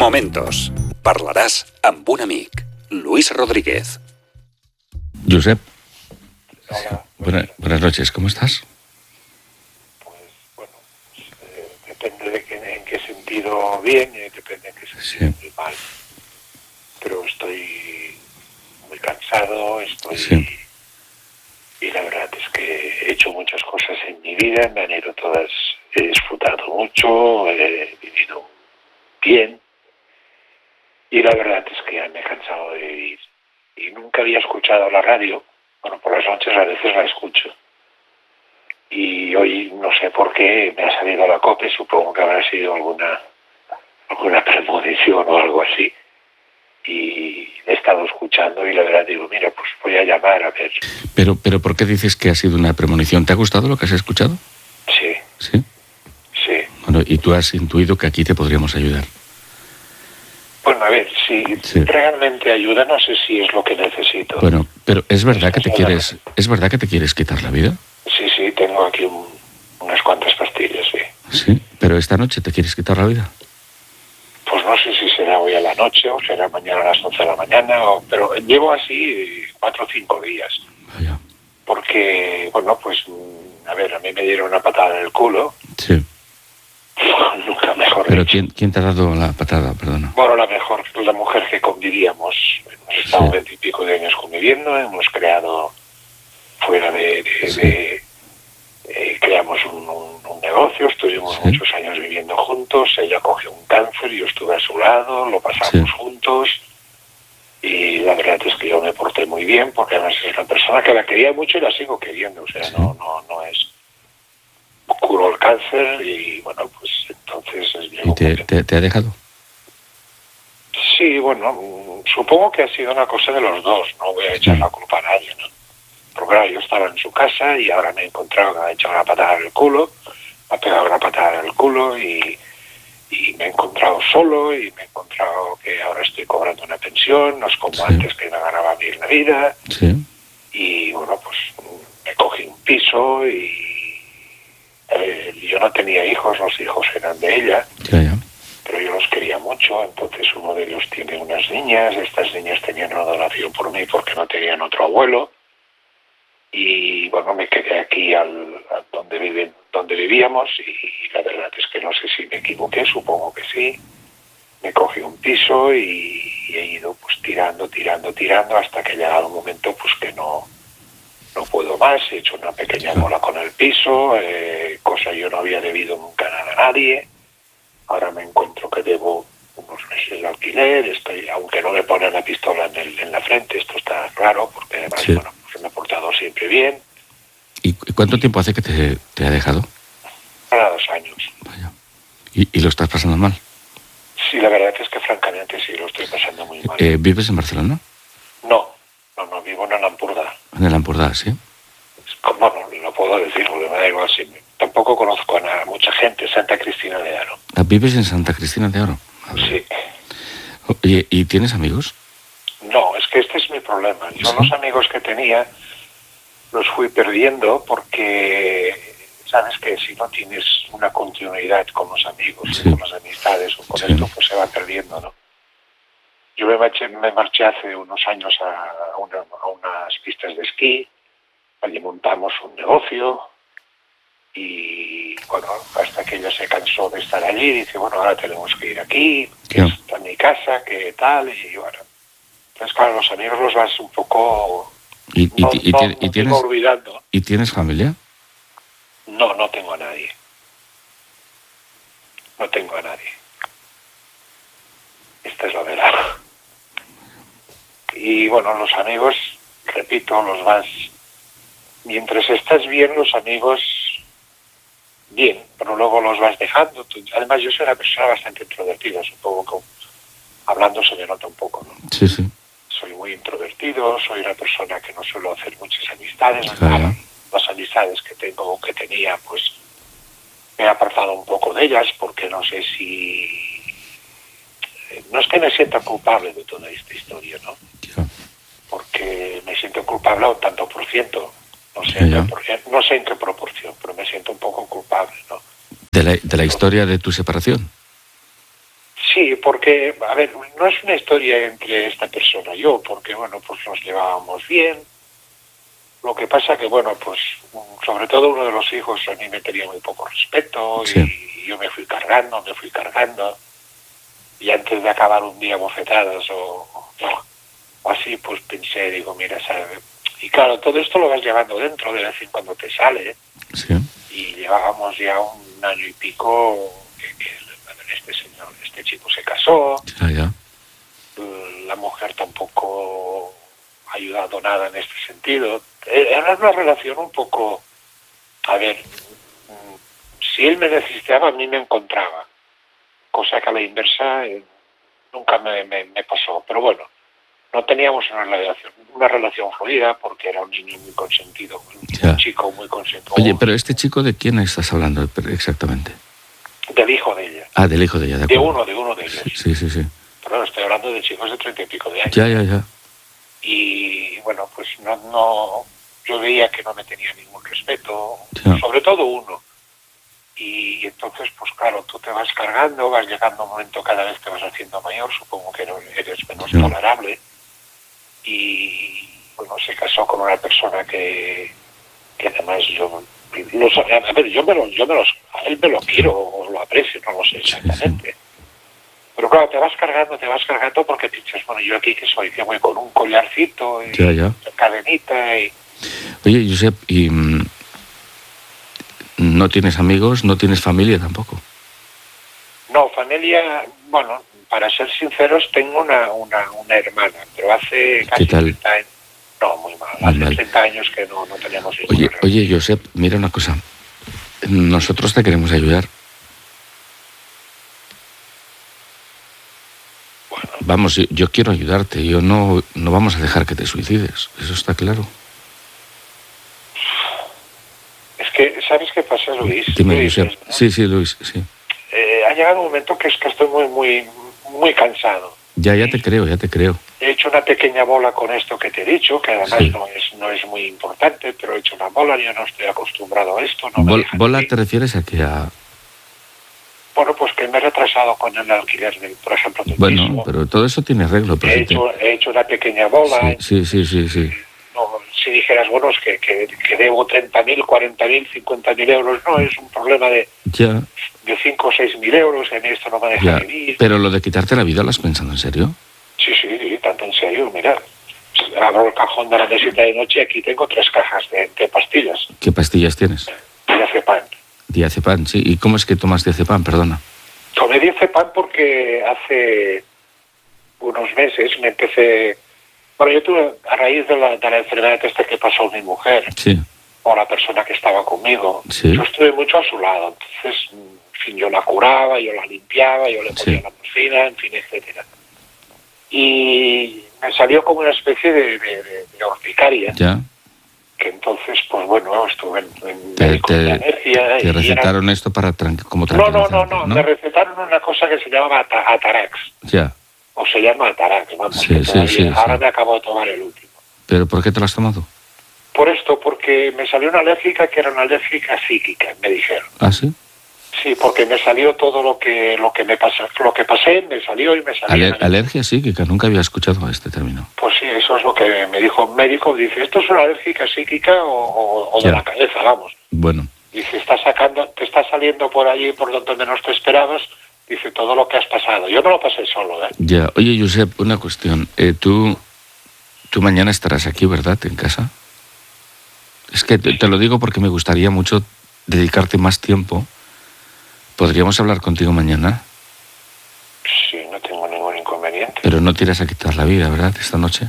Momentos. Parlaràs amb un amic. Luis Rodríguez. Josep. Hola. Buenas noches, ¿cómo estás? Pues bueno, depende de en qué sentido bien y depende en qué sentido muy mal. Pero estoy muy cansado, y la verdad es que he hecho muchas cosas en mi vida, me han ido todas, he disfrutado mucho, he vivido bien, y la verdad es que ya me he cansado de vivir. Y nunca había escuchado la radio. Bueno, por las noches a veces la escucho. Y hoy no sé por qué me ha salido la COPE, supongo que habrá sido alguna premonición o algo así. Y he estado escuchando y la verdad digo, mira, pues voy a llamar a ver. Pero ¿por qué dices que ha sido una premonición? ¿Te ha gustado lo que has escuchado? Sí. ¿Sí? Sí. Bueno, y tú has intuido que aquí te podríamos ayudar. Bueno, a ver, si realmente ayuda, no sé si es lo que necesito. Bueno, pero ¿es verdad que te quieres quitar la vida? Sí, tengo aquí unas cuantas pastillas, sí. Sí, pero esta noche te quieres quitar la vida. Pues no sé si será hoy a la noche o será mañana a las 11 de la mañana, pero llevo así 4 o 5 días. Vaya. Porque, bueno, pues, a ver, a mí me dieron una patada en el culo. Sí. Nunca mejor ¿Pero dicho. quién te ha dado la patada, perdona? Bueno, la mujer que convivíamos. Hemos estado 20 y pico de años conviviendo, hemos creado fuera creamos un negocio, estuvimos muchos años viviendo juntos, ella cogió un cáncer, yo estuve a su lado, lo pasamos juntos, y la verdad es que yo me porté muy bien, porque además es una persona que la quería mucho y la sigo queriendo, o sea, no es... Curó el cáncer y bueno, pues entonces... ¿Y te ha dejado? Sí, bueno, supongo que ha sido una cosa de los dos, no voy a echar la culpa a nadie, ¿no? Pero claro, yo estaba en su casa y ahora me he encontrado que me ha echado una patada en el culo, me ha pegado una patada en el culo y me he encontrado solo y me he encontrado que ahora estoy cobrando una pensión, no es como antes que me ganaba bien la vida. Sí. Y bueno, pues me cogí un piso y yo no tenía hijos, los hijos eran de ella. Ya. Pero yo los quería mucho, entonces uno de ellos tiene unas niñas, estas niñas tenían una donación por mí porque no tenían otro abuelo, y bueno, me quedé aquí donde vivíamos, y la verdad es que no sé si me equivoqué, supongo que sí, me cogí un piso y he ido pues tirando hasta que llegado un momento pues que no puedo más, he hecho una pequeña bola con el piso, cosa yo no había debido nunca nada a nadie. Ahora me encuentro que debo unos meses de alquiler, aunque no me ponen la pistola en la frente, esto está claro, porque además bueno, pues me he portado siempre bien. ¿Y cuánto tiempo hace que te ha dejado? Para 2 años. Vaya. ¿Y lo estás pasando mal? Sí, la verdad es que francamente sí, lo estoy pasando muy mal. ¿Vives en Barcelona? No, vivo en Lampurdá. En el Lampurdá, sí. Bueno, no puedo decirlo, me da igual, sí. Tampoco conozco a mucha gente, Santa Cristina de Aro. ¿Vives en Santa Cristina de Aro? Sí. Oye, ¿y tienes amigos? No, es que este es mi problema. Yo los amigos que tenía los fui perdiendo porque sabes que si no tienes una continuidad con los amigos, con las amistades o con esto, pues se va perdiendo, ¿no? Yo me marché hace unos años a unas pistas de esquí, allí montamos un negocio y bueno, hasta que ella se cansó de estar allí, dice, bueno, ahora tenemos que ir aquí, que es mi casa, que tal, y bueno. Entonces, claro, los amigos los vas un poco... ¿Tienes olvidando. ¿Y tienes familia? No tengo a nadie. No tengo a nadie. Esta es la verdad. Y bueno, los amigos, repito, los vas... Mientras estás bien, los amigos, bien, pero luego los vas dejando. Además, yo soy una persona bastante introvertida, supongo que hablando se me nota un poco, ¿no? Sí. Soy muy introvertido, soy una persona que no suelo hacer muchas amistades. Claro. Las amistades que tengo o que tenía, pues me he apartado un poco de ellas porque no sé si... No es que me sienta culpable de toda esta historia, ¿no? Ya. Porque me siento culpable a un tanto por ciento. No sé en qué proporción, pero me siento un poco culpable, ¿no? ¿De la historia de tu separación? Sí, porque, a ver, no es una historia entre esta persona y yo, porque, bueno, pues nos llevábamos bien. Lo que pasa que, bueno, pues sobre todo uno de los hijos a mí me tenía muy poco respeto Sí. y yo me fui cargando. Y antes de acabar un día bofetadas o así, pues pensé, digo, mira, ¿sabes? Y claro, todo esto lo vas llevando dentro, de vez en cuando te sale. Sí. Y llevábamos ya un año y pico que este chico se casó. Ya. La mujer tampoco ha ayudado nada en este sentido. Era una relación un poco, a ver, si él me necesitaba, a mí me encontraba, cosa que a la inversa nunca me pasó. Pero bueno, no teníamos una relación fluida porque era un niño muy consentido, un chico muy consentido. Oye, pero este chico, ¿de quién estás hablando exactamente? Del hijo de ella. Ah, del hijo de ella, de acuerdo. De uno de ellos. Sí. Pero estoy hablando de chicos de 30 y pico de años. Ya. Y bueno, pues no, yo veía que no me tenía ningún respeto, Ya. sobre todo uno. Y entonces, pues claro, tú te vas cargando, vas llegando a un momento, cada vez te vas haciendo mayor, supongo que eres menos tolerable. Y bueno, se casó con una persona que además yo no sabía, a ver, a él me lo quiero o lo aprecio, no lo sé exactamente. Sí. Pero claro, te vas cargando porque piensas, bueno, yo aquí que soy, que voy con un collarcito y Ya. cadenita y... Oye, Josep, ¿y no tienes amigos, no tienes familia tampoco? No, familia, bueno, para ser sinceros, tengo una hermana, pero hace casi 30 años... No, muy mal. Hace 30 años que no teníamos... Oye, Josep, mira una cosa. Nosotros te queremos ayudar. Bueno. Vamos, yo quiero ayudarte. Yo no vamos a dejar que te suicides. Eso está claro. Es que, ¿sabes qué pasa, Luis? Dime, Josep. ¿No? Sí, Luis, sí. Ha llegado un momento que es que estoy muy cansado. Ya te creo. He hecho una pequeña bola con esto que te he dicho, que además no es muy importante, pero he hecho una bola, yo no estoy acostumbrado a esto. ¿Bola te refieres a qué? Bueno, pues que me he retrasado con el alquiler, por ejemplo, del piso. Bueno, pero todo eso tiene arreglo. He hecho una pequeña bola. Sí. No, si dijeras, bueno, es que debo 30.000, 40.000, 50.000 euros, no, es un problema de 5 o 6.000 euros, en esto no me deja vivir. Pero lo de quitarte la vida, ¿lo has pensado en serio? Sí, tanto en serio, mira. Abro el cajón de la mesita de noche y aquí tengo 3 cajas de pastillas. ¿Qué pastillas tienes? Diazepam. Diazepam, sí. ¿Y cómo es que tomas diazepam, perdona? Tomé diazepam porque hace unos meses me empecé... Bueno, yo tuve, a raíz de la enfermedad esta que pasó mi mujer, o la persona que estaba conmigo, yo estuve mucho a su lado. Entonces, en fin, yo la curaba, yo la limpiaba, yo le ponía la morfina, en fin, etcétera. Y me salió como una especie de urticaria. Ya. Que entonces, pues bueno, estuve en alergia. ¿Te recetaron esto para como tranquilizarte? No. Me recetaron una cosa que se llamaba Atarax. Ya. O se llama Atarax, vamos. Sí. Ahora me acabo de tomar el último. ¿Pero por qué te lo has tomado? Por esto, porque me salió una alérgica que era una alérgica psíquica, me dijeron. ¿Ah, sí? Sí, porque me salió todo lo que me pasó, lo que pasé, me salió y me salió. Alergia psíquica, nunca había escuchado este término. Pues sí, eso es lo que me dijo un médico. Dice, ¿esto es una alérgica psíquica o de la cabeza, vamos? Bueno. Dice, te está saliendo por allí, por donde menos te esperabas. Dice, todo lo que has pasado. Yo no lo pasé solo, ¿eh? Ya. Oye, Josep, una cuestión. Tú mañana estarás aquí, ¿verdad? En casa. Es que te lo digo porque me gustaría mucho dedicarte más tiempo. ¿Podríamos hablar contigo mañana? Sí, no tengo ningún inconveniente. Pero no te irás a quitar la vida, ¿verdad? Esta noche.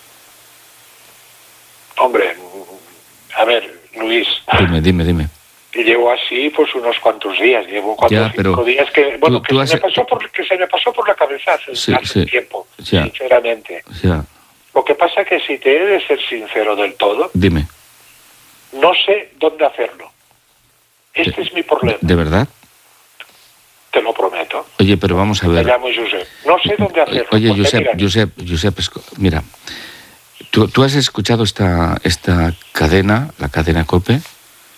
Hombre, a ver, Luis. Dime. Llevo así pues unos cuantos días, llevo 4 o 5 días que, bueno, que se me pasó por la cabeza hace tiempo, sinceramente. Ya. Lo que pasa es que si te he de ser sincero del todo, dime. No sé dónde hacerlo. Este es mi problema. ¿De verdad? Te lo prometo. Oye, pero vamos a ver. Me llamo Josep. No sé dónde hacerlo. Oye, Josep, mira, ¿tú has escuchado esta cadena, la cadena COPE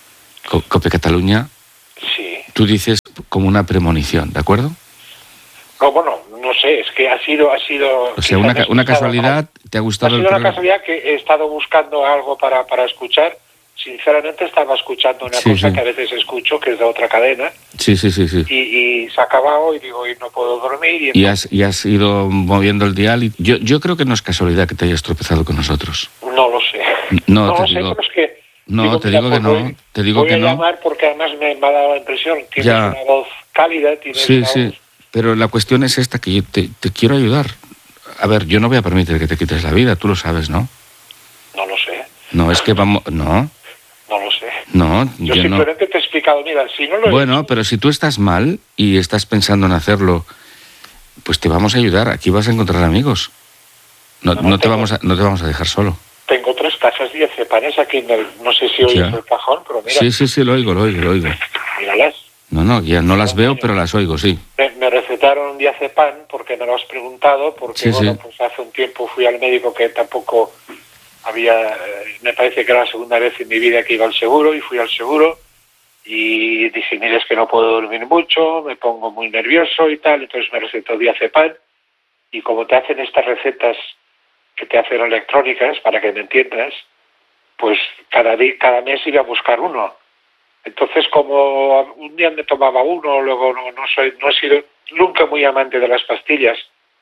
Cataluña? Sí. Tú dices como una premonición, ¿de acuerdo? No, bueno, no sé, es que ha sido... O sea, una casualidad, ¿te ha gustado el programa? Ha sido una programa? casualidad que he estado buscando algo para escuchar. Sinceramente estaba escuchando una cosa que a veces escucho, que es de otra cadena. Sí. Y se ha acabado y digo, y no puedo dormir. Y has ido moviendo el dial. Y yo creo que no es casualidad que te hayas tropezado con nosotros. No lo sé. No, te te digo... sé, pero es que... No, te digo que no. Te digo que no. Voy a llamar porque además me ha dado la impresión. Tienes una voz cálida, tienes una voz... Pero la cuestión es esta, que yo te quiero ayudar. A ver, yo no voy a permitir que te quites la vida, tú lo sabes, ¿no? No lo sé. No, es que vamos... No. No lo sé. No, yo simplemente te he explicado, mira, si no lo Bueno, pero si tú estás mal y estás pensando en hacerlo, pues te vamos a ayudar. Aquí vas a encontrar amigos. No te vamos a dejar solo. Tengo 3 cajas de diazepanes aquí no sé si oyes el cajón, pero mira. Sí, lo oigo. Míralas. No, ya no las veo, pero las oigo, sí. Me recetaron diazepam porque me lo has preguntado, porque pues hace un tiempo fui al médico que tampoco había, me parece que era la segunda vez en mi vida que iba al seguro, y fui al seguro y dije, mira, es que no puedo dormir mucho, me pongo muy nervioso y tal, entonces me recetó diazepam, y como te hacen estas recetas que te hacen electrónicas, para que me entiendas, pues cada mes iba a buscar uno. Entonces, como un día me tomaba uno, luego no he sido nunca muy amante de las pastillas,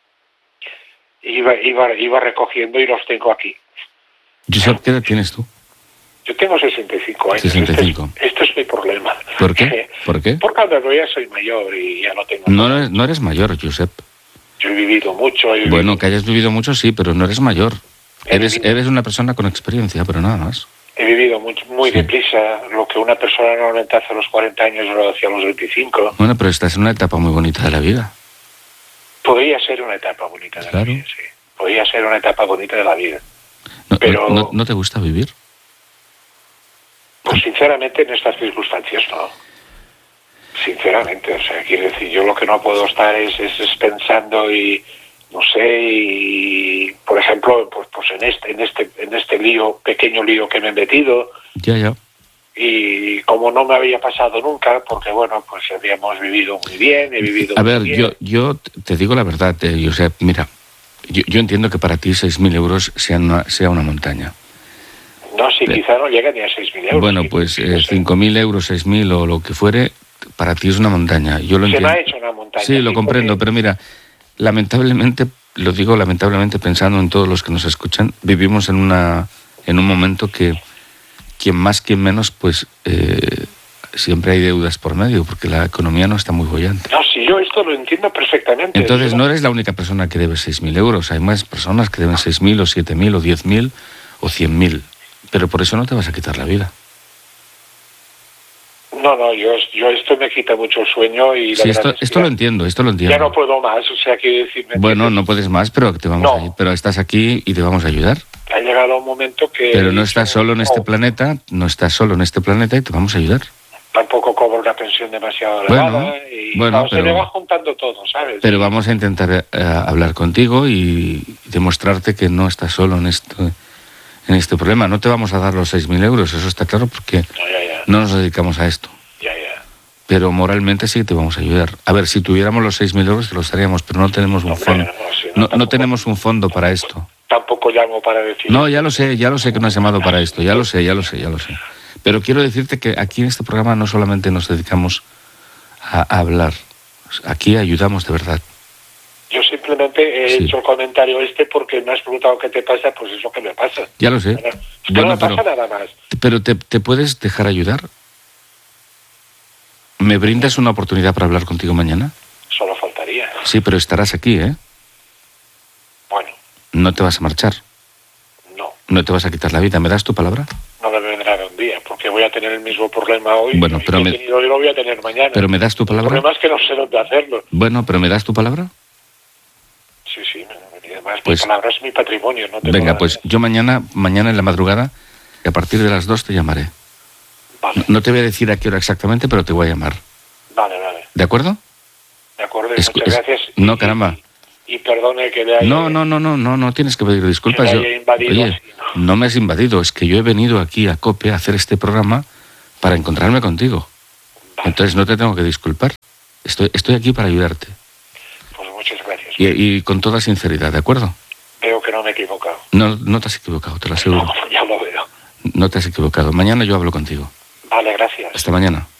iba recogiendo y los tengo aquí. Josep, ¿qué edad tienes tú? Yo tengo 65 años. 65. Este es mi problema. ¿Por qué? Porque ahora ya soy mayor y ya no tengo... No eres mayor, Josep. Yo he vivido mucho. Bueno, que hayas vivido mucho, sí, pero no eres mayor. Eres una persona con experiencia, pero nada más. He vivido muy deprisa. Lo que una persona normalmente hace a los 40 años, yo lo hacía a los 25. Bueno, pero estás en una etapa muy bonita de la vida. Podría ser una etapa bonita de la vida, sí. Podría ser una etapa bonita de la vida. Pero ¿No te gusta vivir? Pues sinceramente en estas circunstancias no. Sinceramente, o sea, quiero decir, yo lo que no puedo estar es pensando y no sé, y por ejemplo, pues en este pequeño lío que me he metido. Ya. Y como no me había pasado nunca, porque bueno, pues habíamos vivido muy bien, A ver, yo te digo la verdad, Josep, mira, yo entiendo que para ti 6.000 euros sea una montaña. No, sí, quizá no llega ni a 6.000 euros. Bueno, pues 5.000 euros, 6.000 o lo que fuere, para ti es una montaña. Yo lo entiendo. Se me ha hecho una montaña. Sí, lo comprendo, pero mira, lamentablemente, lo digo lamentablemente pensando en todos los que nos escuchan, vivimos en un momento que quien más, quien menos, pues siempre hay deudas por medio, porque la economía no está muy bollante. No, sí, yo esto lo entiendo perfectamente. Entonces no eres la única persona que debe 6.000 euros, hay más personas que deben 6.000 o 7.000 o 10.000 o 100.000, pero por eso no te vas a quitar la vida. No, yo esto me quita mucho el sueño y... Sí, esto lo entiendo. Ya no puedo más, o sea, quiero decir... Bueno, no puedes más, pero pero estás aquí y te vamos a ayudar. Ha llegado un momento que... Pero no estás solo en este planeta, y te vamos a ayudar. Tampoco cobro una pensión demasiado elevada pero se me va juntando todo, ¿sabes? Pero vamos a intentar hablar contigo y demostrarte que no estás solo en este problema. No te vamos a dar los 6.000 euros, eso está claro, porque no nos dedicamos a esto. Pero moralmente sí que te vamos a ayudar. A ver, si tuviéramos los 6.000 euros te los daríamos, pero no tenemos un fondo. No tenemos un fondo para esto. Tampoco llamo para decir... No, ya lo sé que no has llamado para esto, ya lo sé. Pero quiero decirte que aquí en este programa no solamente nos dedicamos a hablar, aquí ayudamos de verdad. Yo simplemente he hecho el comentario porque me has preguntado qué te pasa, pues es lo que me pasa. Ya lo sé. No me pasa nada más. Pero ¿te puedes dejar ayudar? ¿Me brindas una oportunidad para hablar contigo mañana? Solo faltaría. Sí, pero estarás aquí, ¿eh? Bueno. ¿No te vas a marchar? No. ¿No te vas a quitar la vida? ¿Me das tu palabra? No me vendrá de un día, porque voy a tener el mismo problema hoy. Bueno, pero hoy lo voy a tener mañana. ¿Pero me das tu palabra? El problema es que no sé dónde hacerlo. Bueno, pero ¿me das tu palabra? Sí, además mi palabra es mi patrimonio. Venga, pues yo mañana en la madrugada, a partir de las 2 te llamaré. Vale. No te voy a decir a qué hora exactamente, pero te voy a llamar. Vale. ¿De acuerdo? De acuerdo, muchas gracias. No, caramba. Y perdone que le haya... No tienes que pedir disculpas. No me has invadido, es que yo he venido aquí a COPE a hacer este programa para encontrarme contigo. Vale. Entonces no te tengo que disculpar. Estoy aquí para ayudarte. Pues Y con toda sinceridad, ¿de acuerdo? Veo que no me he equivocado. No te has equivocado, te lo aseguro. No, ya lo veo. No te has equivocado. Mañana yo hablo contigo. Vale, gracias. Hasta mañana.